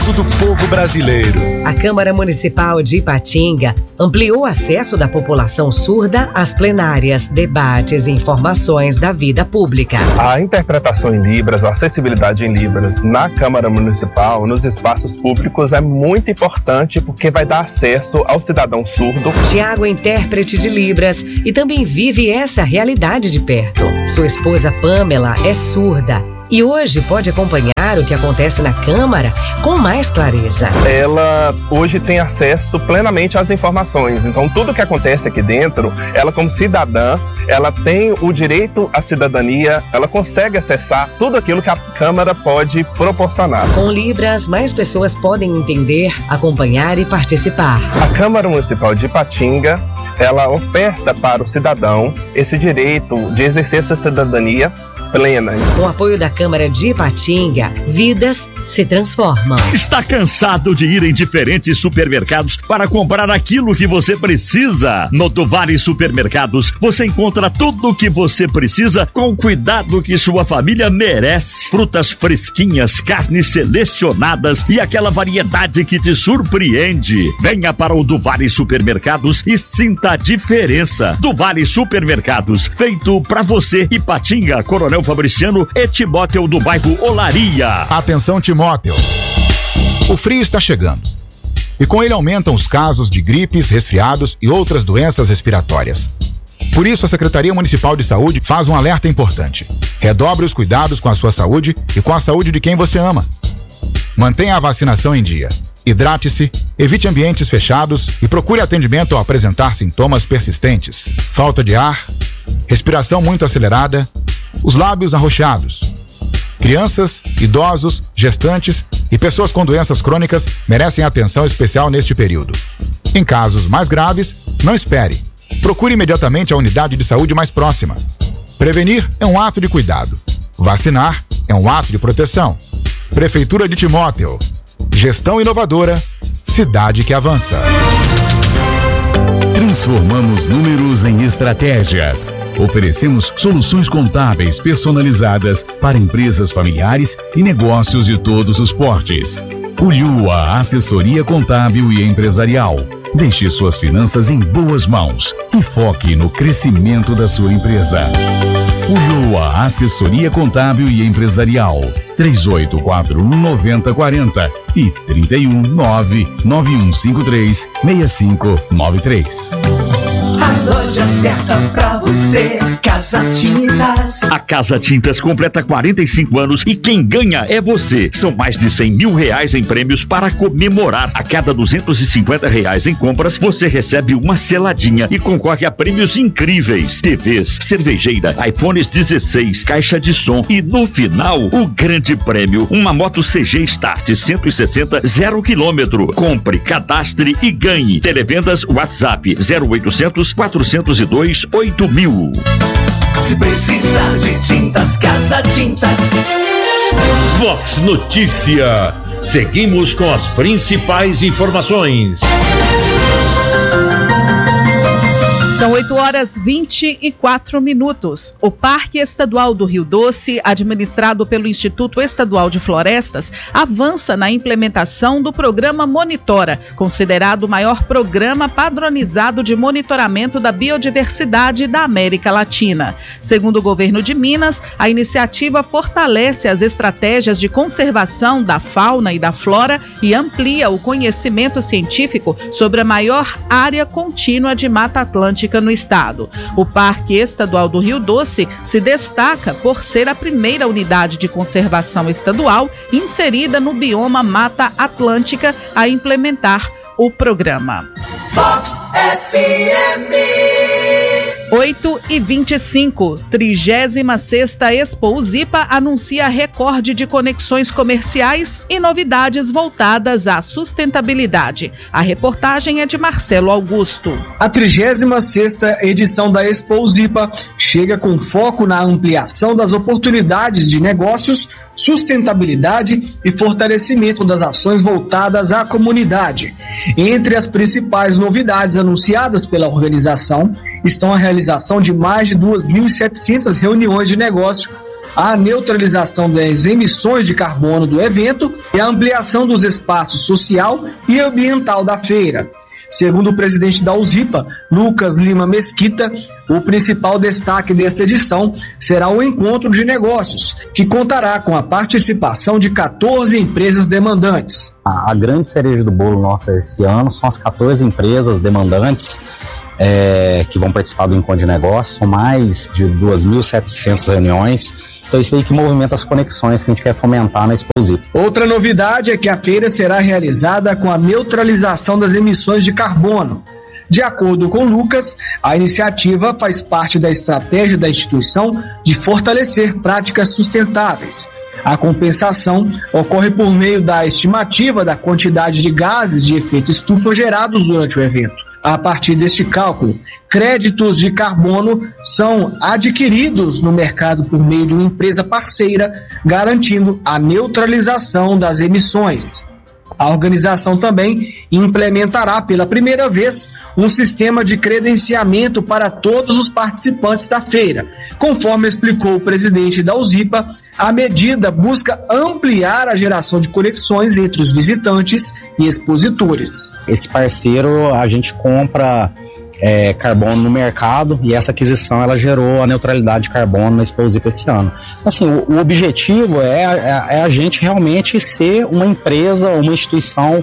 Parlamento do Povo Brasileiro. A Câmara Municipal de Ipatinga ampliou o acesso da população surda às plenárias, debates e informações da vida pública. A interpretação em Libras, a acessibilidade em Libras na Câmara Municipal, nos espaços públicos, é muito importante porque vai dar acesso ao cidadão surdo. Tiago é intérprete de Libras e também vive essa realidade de perto. Sua esposa Pamela é surda e hoje pode acompanhar o que acontece na Câmara com mais clareza. Ela hoje tem acesso plenamente às informações, então tudo que acontece aqui dentro, ela como cidadã, ela tem o direito à cidadania, ela consegue acessar tudo aquilo que a Câmara pode proporcionar. Com Libras, mais pessoas podem entender, acompanhar e participar. A Câmara Municipal de Ipatinga, ela oferta para o cidadão esse direito de exercer sua cidadania plena. Com o apoio da Câmara de Ipatinga, vidas se transformam. Está cansado de ir em diferentes supermercados para comprar aquilo que você precisa? No Duvares Supermercados, você encontra tudo o que você precisa com o cuidado que sua família merece. Frutas fresquinhas, carnes selecionadas e aquela variedade que te surpreende. Venha para o Duvares Supermercados e sinta a diferença. Duvares Supermercados, feito para você. Ipatinga, Coronel Fabriciano e Timóteo do bairro Olaria. Atenção, Timóteo. O frio está chegando. E com ele aumentam os casos de gripes, resfriados e outras doenças respiratórias. Por isso, a Secretaria Municipal de Saúde faz um alerta importante. Redobre os cuidados com a sua saúde e com a saúde de quem você ama. Mantenha a vacinação em dia. Hidrate-se, evite ambientes fechados e procure atendimento ao apresentar sintomas persistentes. Falta de ar, respiração muito acelerada, os lábios arroxeados. Crianças, idosos, gestantes e pessoas com doenças crônicas merecem atenção especial neste período. Em casos mais graves, não espere. Procure imediatamente a unidade de saúde mais próxima. Prevenir é um ato de cuidado. Vacinar é um ato de proteção. Prefeitura de Timóteo. Gestão inovadora, cidade que avança. Transformamos números em estratégias. Oferecemos soluções contábeis personalizadas para empresas familiares e negócios de todos os portes. Ulua Assessoria Contábil e Empresarial. Deixe suas finanças em boas mãos e foque no crescimento da sua empresa. Ulua Assessoria Contábil e Empresarial. 3841-9040 e 319-9153-6593. A loja certa pra você, Casa Tintas. A Casa Tintas completa 45 anos e quem ganha é você. São mais de 100 mil reais em prêmios para comemorar. A cada 250 reais em compras, você recebe uma seladinha e concorre a prêmios incríveis. TVs, cervejeira, iPhones 16, caixa de som e no final, o grande prêmio, uma moto CG Start 160 0 km. Compre, cadastre e ganhe. Televendas WhatsApp 0800 402 8000. Se precisar de tintas, Casa Tintas. Vox Notícia. Seguimos com as principais informações. São 8h24. O Parque Estadual do Rio Doce, administrado pelo Instituto Estadual de Florestas, avança na implementação do programa Monitora, considerado o maior programa padronizado de monitoramento da biodiversidade da América Latina. Segundo o governo de Minas, a iniciativa fortalece as estratégias de conservação da fauna e da flora e amplia o conhecimento científico sobre a maior área contínua de Mata Atlântica no estado. O Parque Estadual do Rio Doce se destaca por ser a primeira unidade de conservação estadual inserida no bioma Mata Atlântica a implementar o programa. Vox FM 8h25, 36ª Expo Uzipa anuncia recorde de conexões comerciais e novidades voltadas à sustentabilidade. A reportagem é de Marcelo Augusto. A 36ª edição da Expo Uzipa chega com foco na ampliação das oportunidades de negócios, sustentabilidade e fortalecimento das ações voltadas à comunidade. Entre as principais novidades anunciadas pela organização estão a realização de mais de 2.700 reuniões de negócio, a neutralização das emissões de carbono do evento e a ampliação dos espaços social e ambiental da feira. Segundo o presidente da USIPA, Lucas Lima Mesquita, o principal destaque desta edição será o encontro de negócios, que contará com a participação de 14 empresas demandantes. A grande cereja do bolo nossa esse ano são as 14 empresas demandantes que vão participar do encontro de negócios, são mais de 2.700 reuniões. Então isso aí que movimenta as conexões que a gente quer fomentar na Exposipa. Outra novidade é que a feira será realizada com a neutralização das emissões de carbono. De acordo com Lucas, a iniciativa faz parte da estratégia da instituição de fortalecer práticas sustentáveis. A compensação ocorre por meio da estimativa da quantidade de gases de efeito estufa gerados durante o evento. A partir deste cálculo, créditos de carbono são adquiridos no mercado por meio de uma empresa parceira, garantindo a neutralização das emissões. A organização também implementará pela primeira vez um sistema de credenciamento para todos os participantes da feira. Conforme explicou o presidente da USIPA, a medida busca ampliar a geração de conexões entre os visitantes e expositores. Esse parceiro, a gente compra carbono no mercado e essa aquisição ela gerou a neutralidade de carbono na Exposipa esse ano. Assim, o objetivo é a gente realmente ser uma empresa, uma instituição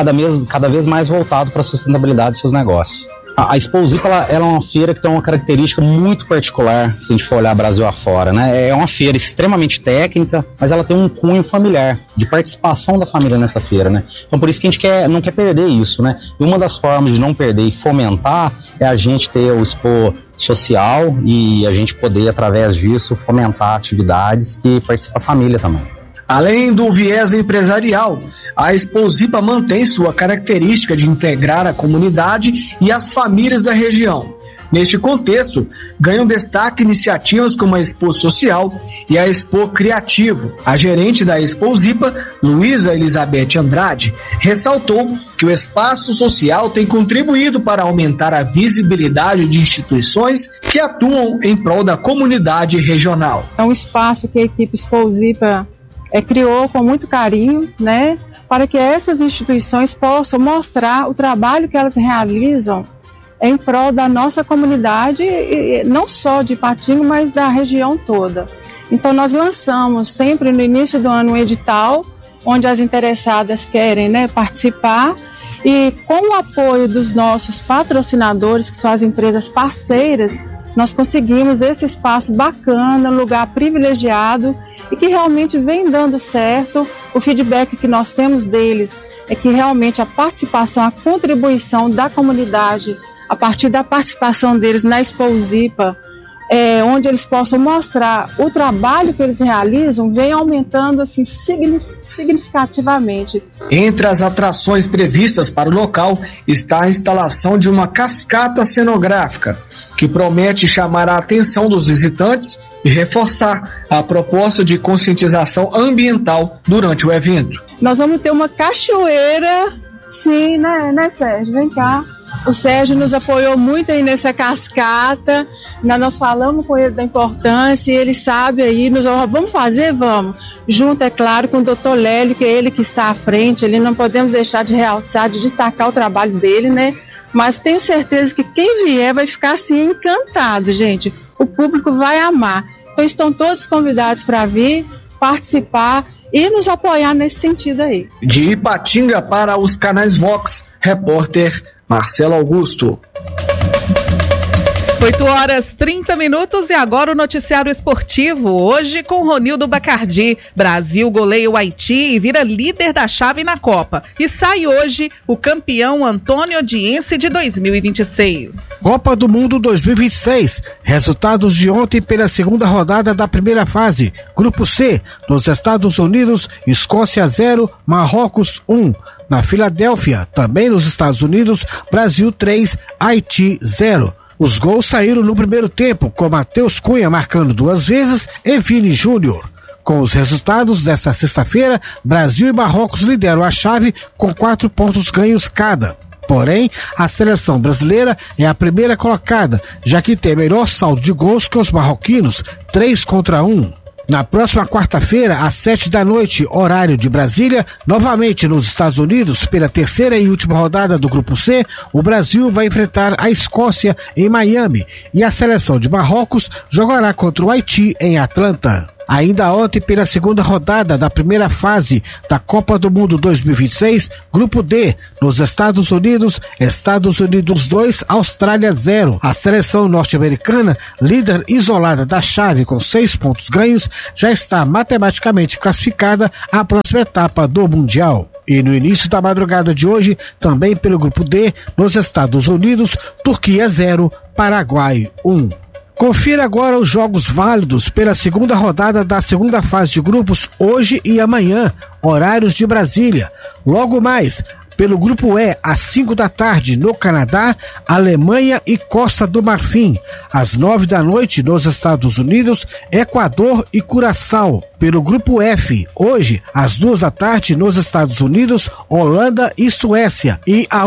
cada vez mais voltado para a sustentabilidade dos seus negócios. A Exposipa ela é uma feira que tem uma característica muito particular, se a gente for olhar Brasil afora, né? É uma feira extremamente técnica, mas ela tem um cunho familiar, de participação da família nessa feira, né? Então por isso que a gente não quer perder isso, né? E uma das formas de não perder e fomentar é a gente ter o Expo social e a gente poder, através disso, fomentar atividades que participa a família também. Além do viés empresarial, a Exposipa mantém sua característica de integrar a comunidade e as famílias da região. Neste contexto, ganham destaque iniciativas como a Expo Social e a Expo Criativo. A gerente da Exposipa, Luísa Elizabeth Andrade, ressaltou que o espaço social tem contribuído para aumentar a visibilidade de instituições que atuam em prol da comunidade regional. É um espaço que a equipe Exposipa criou com muito carinho, né, para que essas instituições possam mostrar o trabalho que elas realizam em prol da nossa comunidade, e não só de Ipatinga, mas da região toda. Então nós lançamos sempre no início do ano um edital, onde as interessadas querem, né, participar, e com o apoio dos nossos patrocinadores, que são as empresas parceiras, nós conseguimos esse espaço bacana, lugar privilegiado e que realmente vem dando certo. O feedback que nós temos deles é que realmente a participação, a contribuição da comunidade, a partir da participação deles na Exposipa, onde eles possam mostrar o trabalho que eles realizam, vem aumentando assim, significativamente. Entre as atrações previstas para o local está a instalação de uma cascata cenográfica, que promete chamar a atenção dos visitantes e reforçar a proposta de conscientização ambiental durante o evento. Nós vamos ter uma cachoeira, sim, né Sérgio? Vem cá. O Sérgio nos apoiou muito aí nessa cascata, nós falamos com ele da importância e ele sabe aí, vamos fazer? Vamos. Junto, é claro, com o Dr. Lélio, que é ele que está à frente, ele não podemos deixar de realçar, de destacar o trabalho dele, né? Mas tenho certeza que quem vier vai ficar assim encantado, gente. O público vai amar. Então estão todos convidados para vir, participar e nos apoiar nesse sentido aí. De Ipatinga para os canais Vox, repórter Marcelo Augusto. 8h30 e agora o noticiário esportivo, hoje com Ronildo Bacardi. Brasil goleia o Haiti e vira líder da chave na Copa. E sai hoje o campeão Antônio Odiense de 2026. Copa do Mundo 2026. Resultados de ontem pela segunda rodada da primeira fase. Grupo C, nos Estados Unidos, Escócia 0, Marrocos 1. Na Filadélfia, também nos Estados Unidos, Brasil 3, Haiti 0. Os gols saíram no primeiro tempo, com Matheus Cunha marcando 2 vezes e Vini Júnior. Com os resultados desta sexta-feira, Brasil e Marrocos lideram a chave com 4 pontos ganhos cada. Porém, a seleção brasileira é a primeira colocada, já que tem melhor saldo de gols que os marroquinos, 3-1. Na próxima quarta-feira, às 7h, horário de Brasília, novamente nos Estados Unidos, pela terceira e última rodada do Grupo C, o Brasil vai enfrentar a Escócia em Miami e a seleção de Marrocos jogará contra o Haiti em Atlanta. Ainda ontem, pela segunda rodada da primeira fase da Copa do Mundo 2026, Grupo D, nos Estados Unidos 2, Austrália 0. A seleção norte-americana, líder isolada da chave com 6 pontos ganhos, já está matematicamente classificada à próxima etapa do Mundial. E no início da madrugada de hoje, também pelo Grupo D, nos Estados Unidos, Turquia 0, Paraguai 1. Confira agora os jogos válidos pela segunda rodada da segunda fase de grupos hoje e amanhã, horários de Brasília. Logo mais, pelo Grupo E, às 5h no Canadá, Alemanha e Costa do Marfim. Às 9h nos Estados Unidos, Equador e Curaçao. Pelo Grupo F, hoje, às 2h nos Estados Unidos, Holanda e Suécia. E à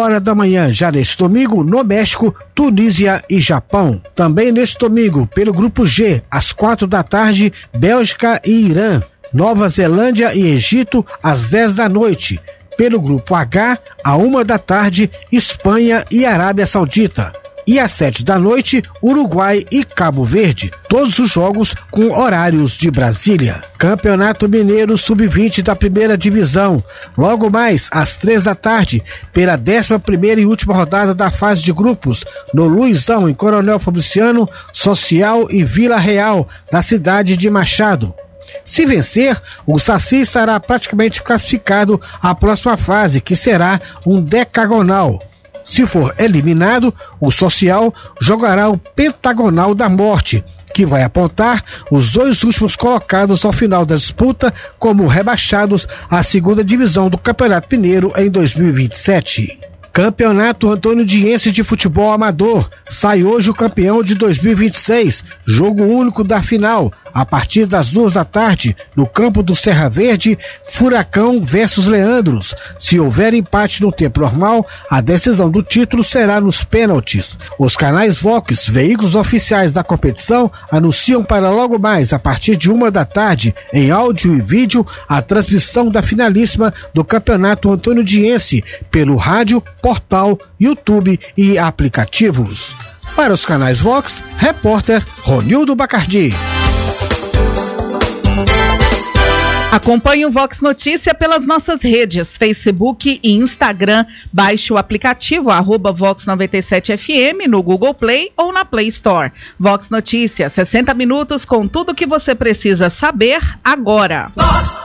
1h já neste domingo, no México, Tunísia e Japão. Também neste domingo, pelo Grupo G, às 4h, Bélgica e Irã. Nova Zelândia e Egito, às 10h. Pelo Grupo H, à 1h, Espanha e Arábia Saudita. E às 7h, Uruguai e Cabo Verde. Todos os jogos com horários de Brasília. Campeonato Mineiro Sub-20 da primeira divisão. Logo mais, às 3h, pela 11ª e última rodada da fase de grupos, no Luizão, em Coronel Fabriciano, Social e Vila Real, da cidade de Machado. Se vencer, o Saci estará praticamente classificado à próxima fase, que será um decagonal. Se for eliminado, o Social jogará o Pentagonal da Morte, que vai apontar os 2 últimos colocados ao final da disputa como rebaixados à segunda divisão do Campeonato Mineiro em 2027. Campeonato Antônio Diense de Futebol Amador. Sai hoje o campeão de 2026. Jogo único da final. A partir das 2h, no campo do Serra Verde, Furacão versus Leandros. Se houver empate no tempo normal, a decisão do título será nos pênaltis. Os canais Vox, veículos oficiais da competição, anunciam para logo mais, a partir de 1h, em áudio e vídeo, a transmissão da finalíssima do Campeonato Antônio Diense pelo rádio, portal, YouTube e aplicativos. Para os canais Vox, repórter Ronildo Bacardi. Acompanhe o Vox Notícia pelas nossas redes, Facebook e Instagram. Baixe o aplicativo @Vox97FM no Google Play ou na Play Store. Vox Notícia, 60 minutos com tudo o que você precisa saber agora.